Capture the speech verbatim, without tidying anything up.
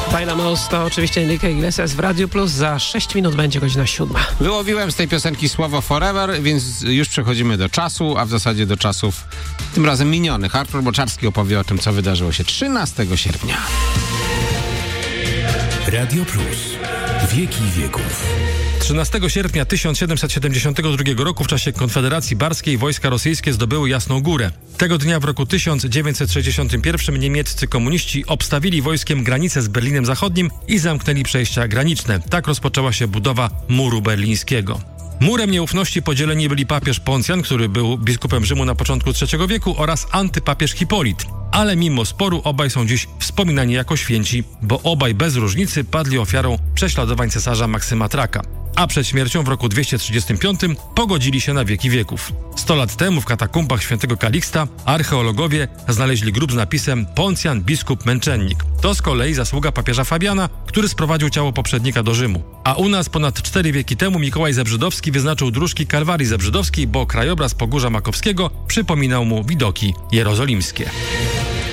Dynamos to oczywiście Enrique Iglesias w Radiu Plus. Za sześć minut będzie godzina siódma. Wyłowiłem z tej piosenki słowo Forever, więc już przechodzimy do czasu, a w zasadzie do czasów tym razem minionych. Artur Boczarski opowie o tym, co wydarzyło się trzynastego sierpnia. Radio Plus. Wieki wieków. trzynastego sierpnia tysiąc siedemset siedemdziesiątego drugiego roku w czasie Konfederacji Barskiej wojska rosyjskie zdobyły Jasną Górę. Tego dnia w roku tysiąc dziewięćset sześćdziesiątym pierwszym niemieccy komuniści obstawili wojskiem granicę z Berlinem Zachodnim i zamknęli przejścia graniczne. Tak rozpoczęła się budowa muru berlińskiego. Murem nieufności podzieleni byli papież Poncjan, który był biskupem Rzymu na początku trzeciego wieku, oraz antypapież Hipolit. Ale mimo sporu obaj są dziś wspominani jako święci, bo obaj bez różnicy padli ofiarą prześladowań cesarza Maksyma Traka. A przed śmiercią w roku dwieście trzydziestym piątym pogodzili się na wieki wieków. Sto lat temu w katakumbach świętego Kaliksta archeologowie znaleźli grób z napisem Poncjan, biskup, męczennik. To z kolei zasługa papieża Fabiana, który sprowadził ciało poprzednika do Rzymu. A u nas ponad cztery wieki temu Mikołaj Zebrzydowski wyznaczył dróżki Kalwarii Zebrzydowskiej, bo krajobraz Pogórza Makowskiego przypominał mu widoki jerozolimskie.